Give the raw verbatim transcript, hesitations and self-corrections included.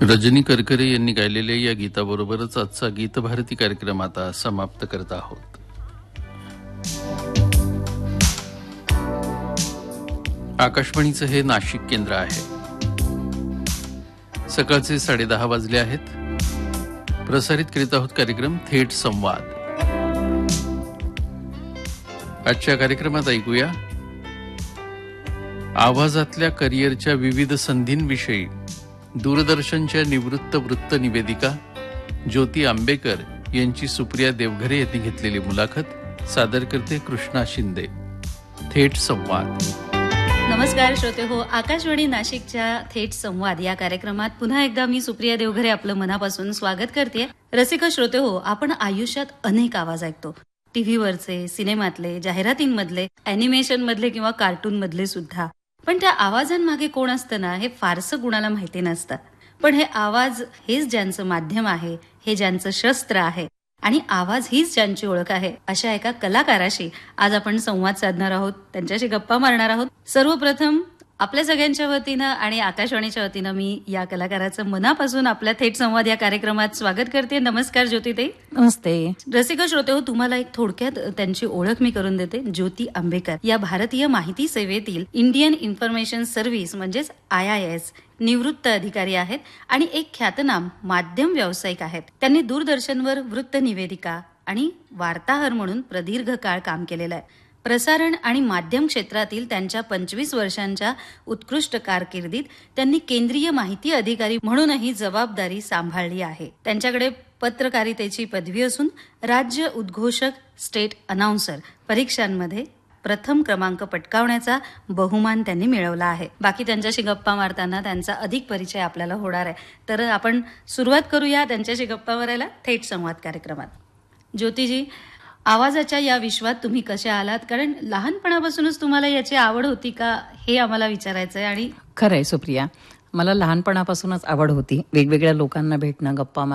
रजनी करकरे यांनी गायलेल्या या गीताबरोबरच आजचा गीतभारती कार्यक्रम आता समाप्त करत आहोत. आकाशवाणीचं हे नाशिक केंद्र आहे. सकाळचे साडेदहा वाजले आहेत. प्रसारित करीत आहोत कार्यक्रम थेट संवाद. आजच्या कार्यक्रमात ऐकूया आवाजातल्या करिअरच्या विविध संधींविषयी दूरदर्शनच्या निवृत्त वृत्त निवेदिका ज्योती आंबेकर यांची सुप्रिया देवघरे यांनी घेतलेली मुलाखत. सादर करते कृष्णा शिंदे. थेट संवाद. नमस्कार श्रोते हो, आकाशवाणी नाशिकच्या थेट संवाद या कार्यक्रमात पुन्हा एकदा मी सुप्रिया देवघरे आपलं मनापासून स्वागत करते. रसिक श्रोते हो, आपण आयुष्यात अनेक आवाज ऐकतो. टीव्हीवरचे, सिनेमातले, जाहिरातींमधले, अॅनिमेशन मधले किंवा कार्टून मधले सुद्धा. पण त्या आवाजांमागे कोण असतं ना, हे फारसं कुणाला माहिती नसतं. पण हे आवाज हेच ज्यांचं माध्यम आहे, हे ज्यांचं शस्त्र आहे आणि आवाज हीच ज्यांची ओळख आहे, अशा एका कलाकाराशी आज आपण संवाद साधणार आहोत, त्यांच्याशी गप्पा मारणार आहोत. सर्वप्रथम आपल्या सगळ्यांच्या वतीनं आणि आकाशवाणीच्या वतीनं मी या कलाकाराचं मनापासून आपल्या थेट संवाद या कार्यक्रमात स्वागत करते. नमस्कार ज्योतिताई. नमस्ते. रसिक श्रोते हो, तुम्हाला एक थोडक्यात त्यांची ओळख मी करून देते. ज्योती आंबेकर या भारतीय माहिती सेवेतील इंडियन इन्फॉर्मेशन सर्व्हिस म्हणजेच आय आय एस निवृत्त अधिकारी आहेत आणि एक ख्यातनाम माध्यम व्यावसायिक आहेत. त्यांनी दूरदर्शनवर वृत्त निवेदिका आणि वार्ताहर म्हणून प्रदीर्घ काळ काम केलेलं आहे. प्रसारण आणि माध्यम क्षेत्रातील त्यांच्या पंचवीस वर्षांच्या उत्कृष्ट कारकिर्दीत त्यांनी केंद्रीय माहिती अधिकारी म्हणूनही जबाबदारी सांभाळली आहे. त्यांच्याकडे पत्रकारितेची पदवी असून राज्य उद्घोषक स्टेट अनाउन्सर परीक्षांमध्ये प्रथम क्रमांक पटकावण्याचा बहुमान त्यांनी मिळवला आहे. बाकी त्यांच्याशी गप्पा मारताना त्यांचा अधिक परिचय आपल्याला होणार आहे. तर आपण सुरुवात करूया त्यांच्याशी गप्पा मारायला थेट संवाद कार्यक्रमात. ज्योतिजी, आवाजाच्या या विश्वात तुम्ही कशा आलात? कारण लहानपणापासूनच तुम्हाला याची आवड होती का, हे आम्हाला विचारायचं आहे. आणि खरंय सुप्रिया, मला लहानपणापासूनच आवड होती वेगवेगळ्या लोकांना भेटणं, गप्पा